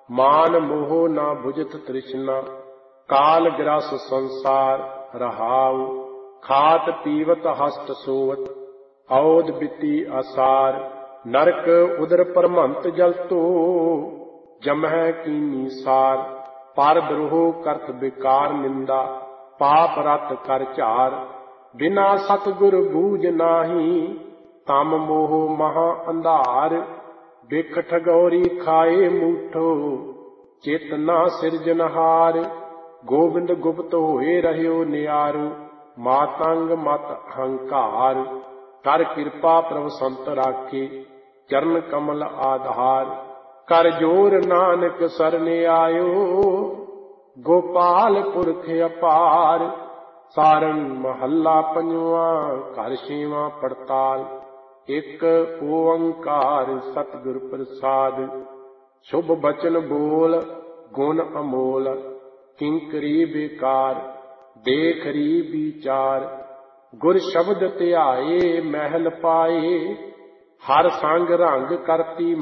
मान मोह ना बुझत तृष्णा, काल ग्रस संसार रहाऊ। खात पीवत हस्त सोवत, औद बिति असार। नरक उदर परमंत जलतो, जमह कीनी सार। पर द्रोह करत बेकार निंदा, पाप रत कर झार। बिना सतगुर बूझ नाही, तम मोह महा अंधार। बिख ठगौरी खाए मूठो, चेतना सिरजनहार। गोबिंद गुप्त होए रहियो नियारू, मातंग मत अहंकार। कर कृपा प्रभ संत राखे, चरण कमल आधार। कर जोर नानक सरने आयो, गोपाल पुरख अपार। सारंग महला पंजवा, घर छेवां पड़ताल। एक ओंकार सतगुर प्रसाद, शुभ बचन बोल गुण अमोल। किंकरी बेकार, देख री विचार। गुर शब्द ध्याए महल पाए, हर संग रंग करती